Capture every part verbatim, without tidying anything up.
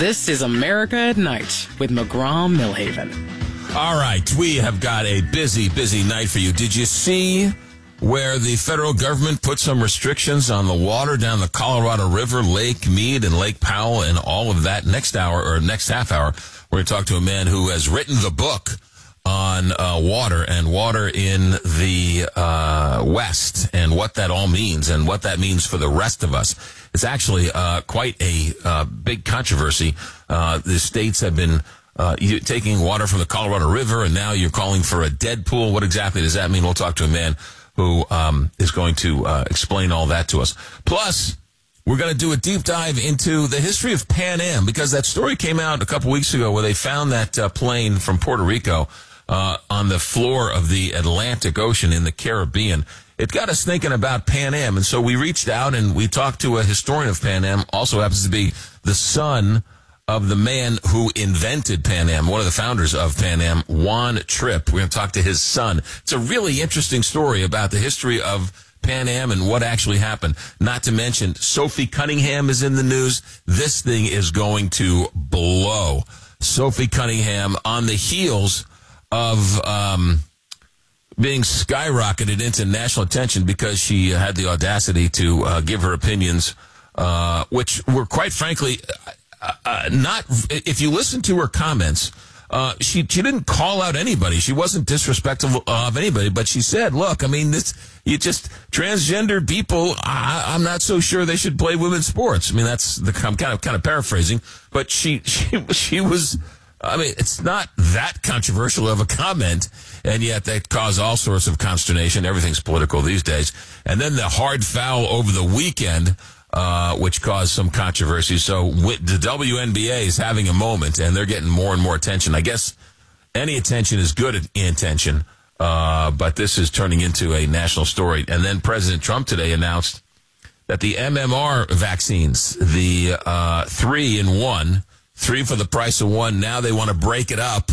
This is America at Night with McGraw-Milhaven. All right, we have got a busy, busy night for you. Did you see where the federal government put some restrictions on the water down the Colorado River, Lake Mead and Lake Powell and all of that? Next hour, or next half hour, we're going to talk to a man who has written the book on uh, water and water in the uh, West and what that all means and what that means for the rest of us. It's actually uh, quite a uh, big controversy. Uh, the states have been uh, taking water from the Colorado River, and now you're calling for a dead pool. What exactly does that mean? We'll talk to a man who um, is going to uh, explain all that to us. Plus, we're going to do a deep dive into the history of Pan Am, because that story came out a couple weeks ago where they found that uh, plane from Puerto Rico uh, on the floor of the Atlantic Ocean in the Caribbean. It got us thinking about Pan Am, and so we reached out and we talked to a historian of Pan Am, also happens to be the son of the man who invented Pan Am, one of the founders of Pan Am, Juan Trippe. We're going to talk to his son. It's a really interesting story about the history of Pan Am and what actually happened. Not to mention, Sophie Cunningham is in the news. This thing is going to blow. Sophie Cunningham on the heels of um, being skyrocketed into national attention because she had the audacity to uh, give her opinions, uh, which were, quite frankly, uh, uh, not. If you listen to her comments, uh, she she didn't call out anybody. She wasn't disrespectful of anybody, but she said, "Look, I mean, this you just transgender people. I, I'm not so sure they should play women's sports." I mean, that's the I'm kind of kind of paraphrasing, but she she she was. I mean, it's not that controversial of a comment, and yet that caused all sorts of consternation. Everything's political these days. And then the hard foul over the weekend, uh, which caused some controversy. So the W N B A is having a moment, and they're getting more and more attention. I guess any attention is good attention, uh, but this is turning into a national story. And then President Trump today announced that the M M R vaccines, the uh, three in one, Three for the price of one. Now they want to break it up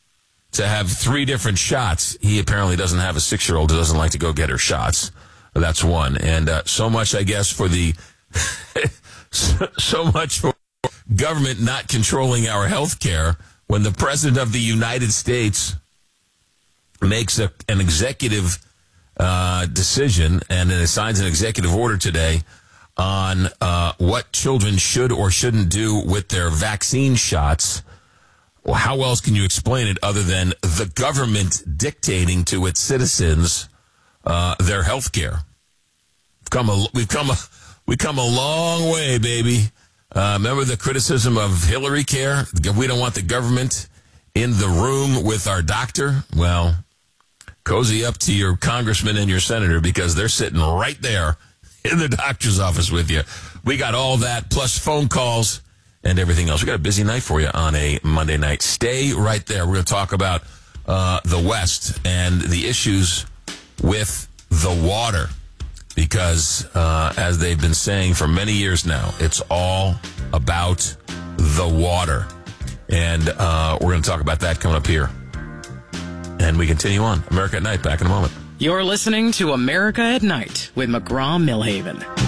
to have three different shots. He apparently doesn't have a six-year-old who doesn't like to go get her shots. That's one. And uh, so much, I guess, for the so, so much for government not controlling our health care when the President of the United States makes a, an executive uh, decision and then assigns an executive order today on uh, what children should or shouldn't do with their vaccine shots. Well, how else can you explain it other than the government dictating to its citizens uh, their health care? We've come a, we've come a, we've come a long way, baby. Uh, remember the criticism of Hillary Care? We don't want the government in the room with our doctor. Well, cozy up to your congressman and your senator, because they're sitting right there in the doctor's office with you. We got all that, plus phone calls and everything else. We got a busy night for you on a Monday night. Stay right there. We're going to talk about uh, the West and the issues with the water, because uh, as they've been saying for many years now, it's all about the water. And uh, we're going to talk about that coming up here. And we continue on. America at Night, back in a moment. You're listening to America at Night with McGraw-Milhaven.